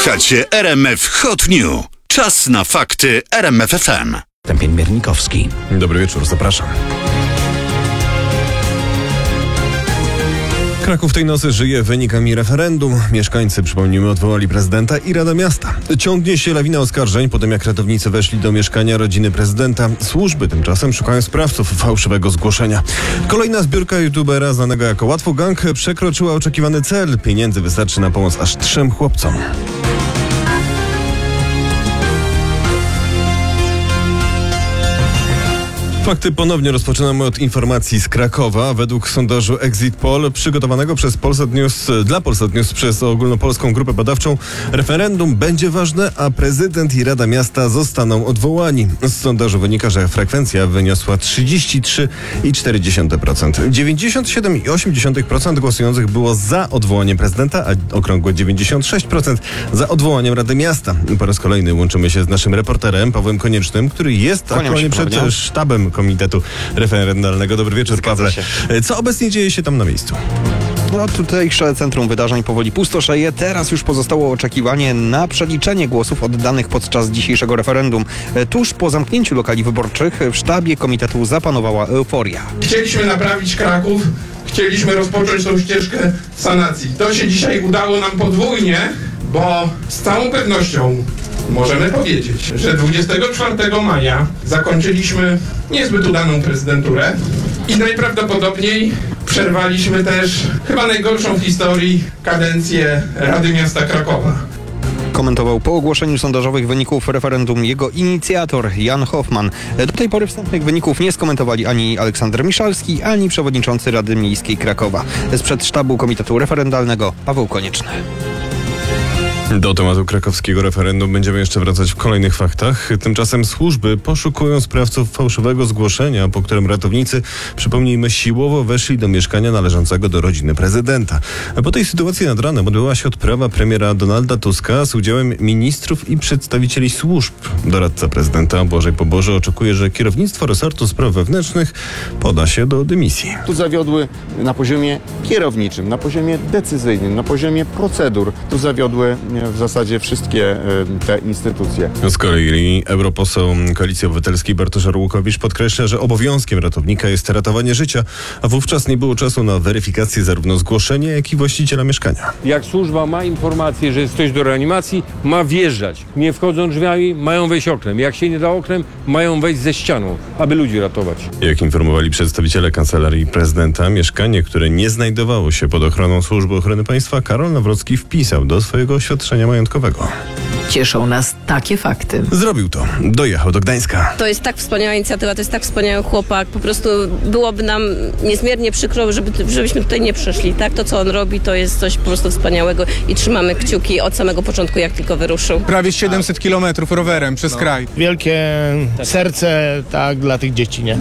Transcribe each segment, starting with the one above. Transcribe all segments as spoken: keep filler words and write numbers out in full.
Słuchacie R M F Hot News. Czas na fakty R M F F M. Stępień Miernikowski. Dobry wieczór, zapraszam. Kraków tej nocy żyje wynikami referendum. Mieszkańcy, przypomnijmy, odwołali prezydenta i Rada Miasta. Ciągnie się lawina oskarżeń po tym, jak ratownicy weszli do mieszkania rodziny prezydenta. Służby tymczasem szukają sprawców fałszywego zgłoszenia. Kolejna zbiórka youtubera znanego jako Łatwo Gang przekroczyła oczekiwany cel. Pieniędzy wystarczy na pomoc aż trzem chłopcom. Fakty ponownie rozpoczynamy od informacji z Krakowa. Według sondażu Exit Poll przygotowanego przez Polsat News, dla Polsat News przez ogólnopolską grupę badawczą referendum będzie ważne, a prezydent i Rada Miasta zostaną odwołani. Z sondażu wynika, że frekwencja wyniosła trzydzieści trzy i cztery dziesiąte procent. dziewięćdziesiąt siedem i osiem dziesiątych procent głosujących było za odwołaniem prezydenta, a okrągłe dziewięćdziesiąt sześć procent za odwołaniem Rady Miasta. Po raz kolejny łączymy się z naszym reporterem Pawłem Koniecznym, który jest Kłaniam aktualnie się, przed Pawle. sztabem Komitetu Referendalnego. Dobry wieczór, Zgadza Pawle. się. Co obecnie dzieje się tam na miejscu? No tutejsze centrum wydarzeń powoli pustoszeje. Teraz już pozostało oczekiwanie na przeliczenie głosów oddanych podczas dzisiejszego referendum. Tuż po zamknięciu lokali wyborczych w sztabie komitetu zapanowała euforia. Chcieliśmy naprawić Kraków, chcieliśmy rozpocząć tą ścieżkę sanacji. To się dzisiaj udało nam podwójnie, bo z całą pewnością możemy powiedzieć, że dwudziestego czwartego maja zakończyliśmy niezbyt udaną prezydenturę i najprawdopodobniej przerwaliśmy też chyba najgorszą w historii kadencję Rady Miasta Krakowa. Komentował po ogłoszeniu sondażowych wyników referendum jego inicjator Jan Hoffman. Do tej pory wstępnych wyników nie skomentowali ani Aleksander Miszalski, ani przewodniczący Rady Miejskiej Krakowa. Sprzed sztabu Komitetu Referendalnego Paweł Konieczny. Do tematu krakowskiego referendum będziemy jeszcze wracać w kolejnych faktach. Tymczasem służby poszukują sprawców fałszywego zgłoszenia, po którym ratownicy, przypomnijmy, siłowo weszli do mieszkania należącego do rodziny prezydenta. A po tej sytuacji nad ranem odbyła się odprawa premiera Donalda Tuska z udziałem ministrów i przedstawicieli służb. Doradca prezydenta Błażej Poboże oczekuje, że kierownictwo resortu spraw wewnętrznych poda się do dymisji. Tu zawiodły na poziomie kierowniczym, na poziomie decyzyjnym, na poziomie procedur. Tu zawiodły w zasadzie wszystkie te instytucje. Z kolei europoseł Koalicji Obywatelskiej Bartosz Arłukowicz podkreśla, że obowiązkiem ratownika jest ratowanie życia, a wówczas nie było czasu na weryfikację zarówno zgłoszenia, jak i właściciela mieszkania. Jak służba ma informację, że jest ktoś do reanimacji, ma wjeżdżać. Nie wchodzą drzwiami, mają wejść oknem. Jak się nie da oknem, mają wejść ze ścianą, aby ludzi ratować. Jak informowali przedstawiciele Kancelarii Prezydenta, mieszkanie, które nie znajdowało się pod ochroną Służby Ochrony Państwa, Karol Nawrocki wpisał do swojego oświadczenia majątkowego. Cieszą nas takie fakty. Zrobił to. Dojechał do Gdańska. To jest tak wspaniała inicjatywa, to jest tak wspaniały chłopak. Po prostu byłoby nam niezmiernie przykro, żeby, żebyśmy tutaj nie przyszli. Tak? To, co on robi, to jest coś po prostu wspaniałego i trzymamy kciuki od samego początku, jak tylko wyruszył. Prawie siedemset kilometrów rowerem przez no. kraj. Wielkie serce, tak, dla tych dzieci, nie?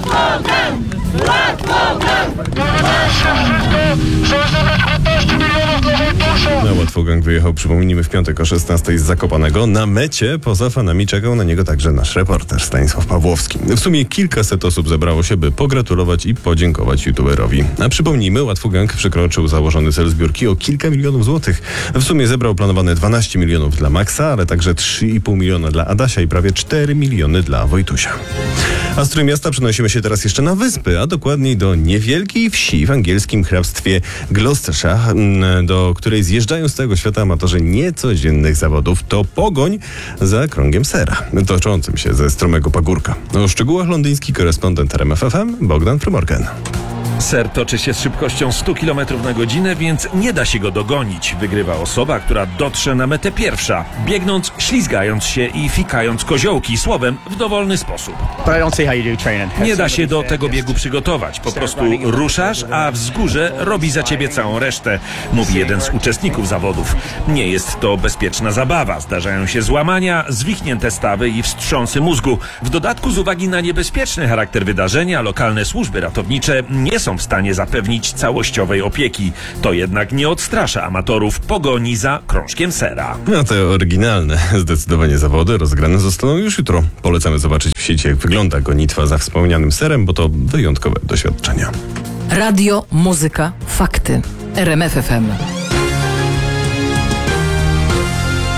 Na Łatwo Gang wyjechał, przypomnijmy, w piątek o szesnastej z Zakopanego. Na mecie poza fanami czekał na niego także nasz reporter Stanisław Pawłowski. W sumie kilkaset osób zebrało się, by pogratulować i podziękować youtuberowi. A przypomnijmy, Łatwo Gang przekroczył założony cel zbiórki o kilka milionów złotych. W sumie zebrał planowane dwanaście milionów dla Maxa, ale także trzy i pół miliona dla Adasia i prawie cztery miliony dla Wojtusia. A z Trójmiasta przenosimy się teraz jeszcze na wyspy, a dokładniej do niewielkiej wsi w angielskim hrabstwie Gloucestershire, do której zjeżdżają z całego świata amatorzy niecodziennych zawodów. To pogoń za krągiem sera, toczącym się ze stromego pagórka. O szczegółach londyński korespondent R M F F M Bogdan Frymorgan. Ser toczy się z szybkością stu kilometrów na godzinę, więc nie da się go dogonić. Wygrywa osoba, która dotrze na metę pierwsza, biegnąc, ślizgając się i fikając koziołki, słowem w dowolny sposób. Nie da się do tego biegu przygotować. Po prostu ruszasz, a wzgórze robi za ciebie całą resztę, mówi jeden z uczestników zawodów. Nie jest to bezpieczna zabawa. Zdarzają się złamania, zwichnięte stawy i wstrząsy mózgu. W dodatku z uwagi na niebezpieczny charakter wydarzenia, lokalne służby ratownicze nie są w stanie zapewnić całościowej opieki. To jednak nie odstrasza amatorów pogoni za krążkiem sera. No te oryginalne zdecydowanie zawody rozgrane zostaną już jutro. Polecamy zobaczyć w sieci, jak wygląda gonitwa za wspomnianym serem, bo to wyjątkowe doświadczenia. Radio, muzyka, fakty. R M F F M.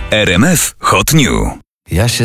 R M F Hot New. Ja się